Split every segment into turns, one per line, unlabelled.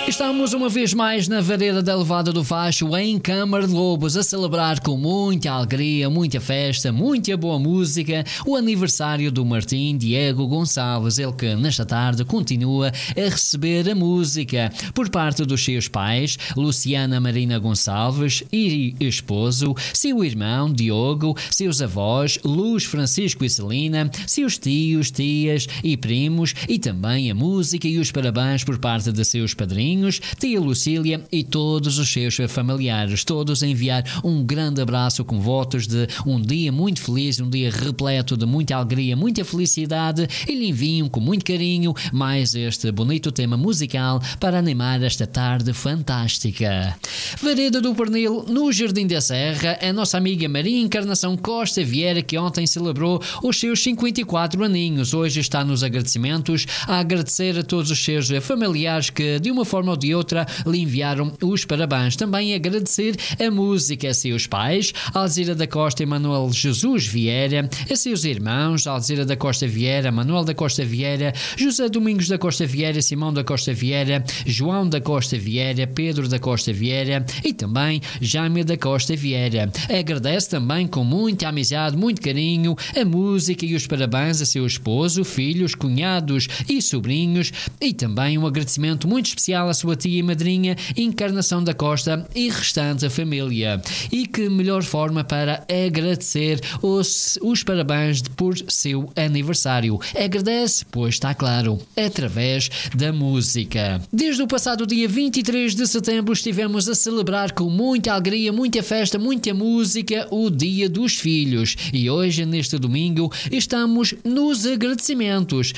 Estamos uma vez mais na vareda da Elevada do Facho, em Câmara de Lobos, a celebrar com muita alegria, muita festa, muita boa música, o aniversário do Martim Diego Gonçalves, ele que nesta tarde continua a receber a música por parte dos seus pais, Luciana Marina Gonçalves e esposo, seu irmão Diogo, seus avós, Luz, Francisco e Celina, seus tios, tias e primos, e também a música e os parabéns por parte de seus padrinhos, tia Lucília e todos os seus familiares, todos a enviar um grande abraço com votos de um dia muito feliz, um dia repleto de muita alegria, muita felicidade, e lhe enviam com muito carinho mais este bonito tema musical para animar esta tarde fantástica. Vareda do Pernil, no Jardim da Serra, a nossa amiga Maria Encarnação Costa Vieira, que ontem celebrou os seus 54 aninhos, hoje está nos agradecimentos, a agradecer a todos os seus familiares que de uma forma ou de outra lhe enviaram os parabéns. Também agradecer a música a seus pais, Alzira da Costa e Manuel Jesus Vieira, a seus irmãos, Alzira da Costa Vieira, Manuel da Costa Vieira, José Domingos da Costa Vieira, Simão da Costa Vieira, João da Costa Vieira, Pedro da Costa Vieira e também Jaime da Costa Vieira. Agradece também com muita amizade, muito carinho, a música e os parabéns a seu esposo, filhos, cunhados e sobrinhos, e também um agradecimento muito especial à sua tia e madrinha Encarnação da Costa e restante família. E que melhor forma para agradecer os parabéns por seu aniversário? Agradece, pois está claro, através da música. Desde o passado dia 23 de setembro estivemos a celebrar com muita alegria, muita festa, muita música o Dia dos Filhos, e hoje, neste domingo, estamos nos agradecimentos.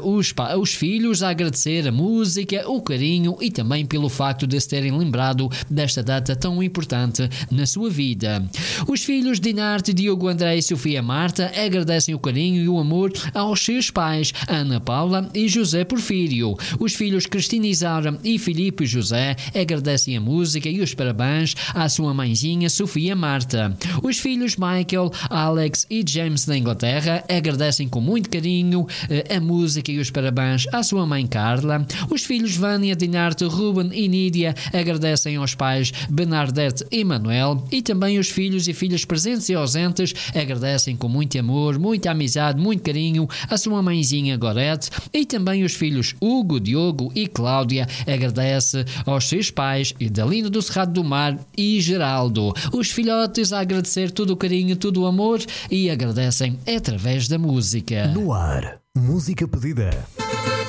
Os filhos a agradecer a música, o carinho e também pelo facto de se terem lembrado desta data tão importante na sua vida. Os filhos Dinarte, Diogo, André e Sofia Marta agradecem o carinho e o amor aos seus pais, Ana Paula e José Porfírio. Os filhos Cristina Isaura e Filipe José agradecem a música e os parabéns à sua mãezinha Sofia Marta. Os filhos Michael, Alex e James da Inglaterra agradecem com muito carinho a música e os parabéns à sua mãe Carla. Os filhos Vânia, Dinarte, Ruben e Nídia agradecem aos pais Bernadette e Manuel, e também os filhos e filhas presentes e ausentes agradecem com muito amor, muita amizade, muito carinho a sua mãezinha Gorete, e também os filhos Hugo, Diogo e Cláudia agradece aos seus pais Idalino do Cerrado do Mar e Geraldo. Os filhotes a agradecer todo o carinho, todo o amor, e agradecem através da música.
No ar, música pedida.